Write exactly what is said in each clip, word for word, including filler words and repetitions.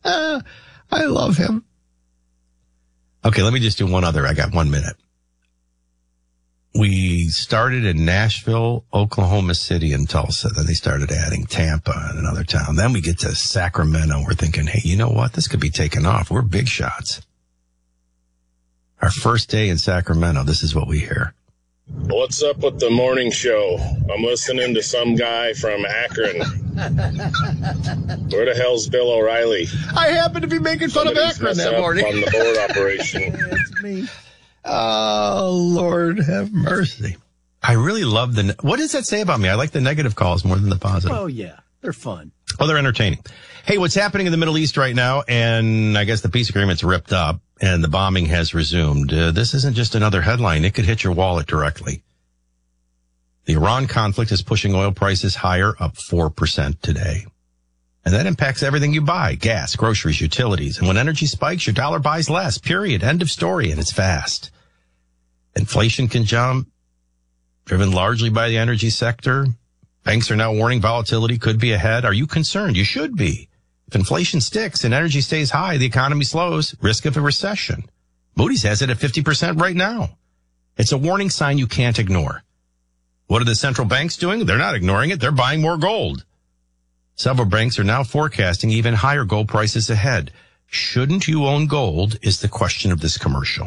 I love him. Okay, let me just do one other. I got one minute. We started in Nashville, Oklahoma City, and Tulsa. Then they started adding Tampa and another town. Then we get to Sacramento. We're thinking, hey, you know what? This could be taken off. We're big shots. Our first day in Sacramento, this is what we hear. What's up with the morning show? I'm listening to some guy from Akron. Where the hell's Bill O'Reilly? I happen to be making fun Somebody's of Akron messed that up morning. on the board operation. It's me. Oh, Lord have mercy. I really love the... What does that say about me? I like the negative calls more than the positive. Oh, yeah. They're fun. Oh, they're entertaining. Hey, what's happening in the Middle East right now? And I guess the peace agreement's ripped up and the bombing has resumed. Uh, this isn't just another headline. It could hit your wallet directly. The Iran conflict is pushing oil prices higher, up four percent today. And that impacts everything you buy, gas, groceries, utilities. And when energy spikes, your dollar buys less, period. End of story. And it's fast. Inflation can jump, driven largely by the energy sector. Banks are now warning volatility could be ahead. Are you concerned? You should be. If inflation sticks and energy stays high, the economy slows, risk of a recession. Moody's has it at fifty percent right now. It's a warning sign you can't ignore. What are the central banks doing? They're not ignoring it. They're buying more gold. Several banks are now forecasting even higher gold prices ahead. Shouldn't you own gold is the question of this commercial.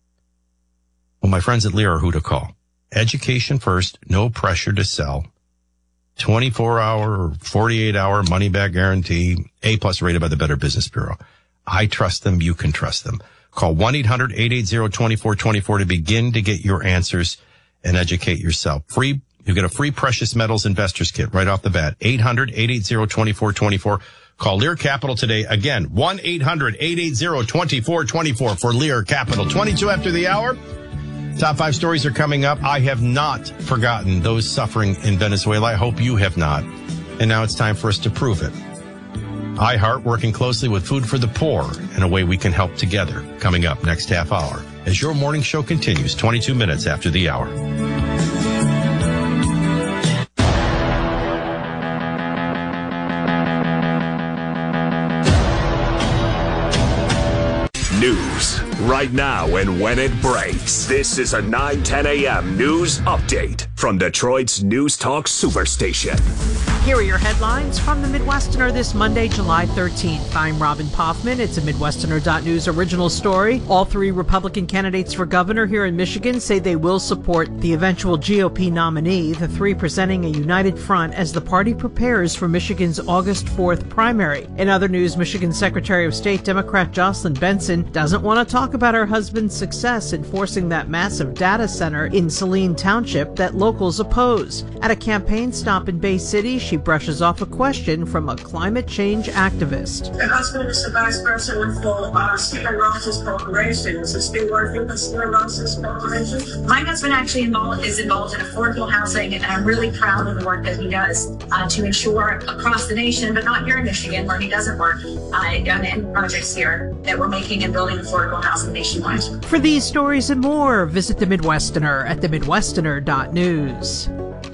Well, my friends at Lear are who to call. Education first, no pressure to sell. twenty-four hour or forty-eight hour money back guarantee, A plus rated by the Better Business Bureau. I trust them. You can trust them. Call one eight hundred eight eight zero two four two four to begin to get your answers and educate yourself. Free. You get a free precious metals investors kit right off the bat. eight hundred eight eight zero two four two four. Call Lear Capital today. Again, one eight hundred eight eight zero two four two four for Lear Capital. twenty-two after the hour. Top five stories are coming up. I have not forgotten those suffering in Venezuela. I hope you have not. And now it's time for us to prove it. iHeart working closely with Food for the Poor in a way we can help together. Coming up next half hour as your morning show continues twenty-two minutes after the hour. News right now and when it breaks. This is a nine ten a.m. news update from Detroit's News Talk Superstation. Here are your headlines from the Midwesterner this Monday, July thirteenth. I'm Robin Poffman. It's a Midwesterner dot news original story. All three Republican candidates for governor here in Michigan say they will support the eventual G O P nominee, the three presenting a united front as the party prepares for Michigan's August fourth primary. In other news, Michigan Secretary of State Democrat Jocelyn Benson doesn't want to talk about her husband's success in forcing that massive data center in Saline Township that locals oppose. At a campaign stop in Bay City, she brushes off a question from a climate change activist. Her husband is the vice president for uh, Stephen Ross's corporation. Is he still working for Stephen Ross's corporation? My husband actually involved, is involved in affordable housing, and I'm really proud of the work that he does uh, to ensure across the nation, but not here in Michigan where he doesn't work, uh, on any projects here that we're making and building affordable housing nationwide. For these stories and more, visit the Midwesterner at the Midwesterner dot news.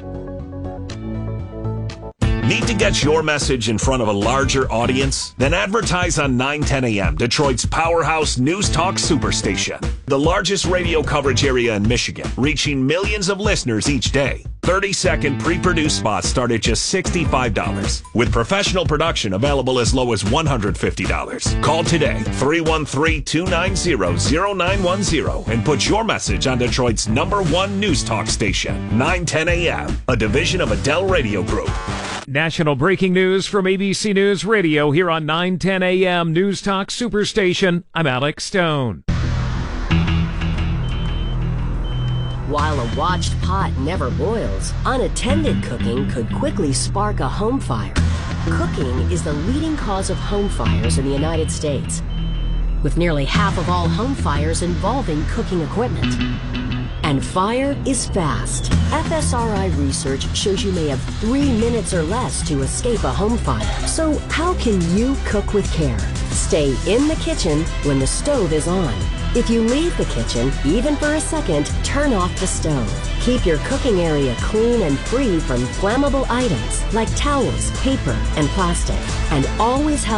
Need to get your message in front of a larger audience? Then advertise on nine ten a.m., Detroit's powerhouse news talk superstation. The largest radio coverage area in Michigan, reaching millions of listeners each day. thirty-second pre-produced spots start at just sixty-five dollars, with professional production available as low as one hundred fifty dollars. Call today, three one three, two nine zero, zero nine one zero, and put your message on Detroit's number one news talk station, nine ten a.m., a division of Adele Radio Group. National breaking news from A B C News Radio here on nine ten a.m. News Talk Superstation. I'm Alex Stone. While a watched pot never boils, unattended cooking could quickly spark a home fire. Cooking is the leading cause of home fires in the United States, with nearly half of all home fires involving cooking equipment. And fire is fast. F S R I research shows you may have three minutes or less to escape a home fire. So how can you cook with care? Stay in the kitchen when the stove is on. If you leave the kitchen, even for a second, turn off the stove. Keep your cooking area clean and free from flammable items like towels, paper, and plastic. And always have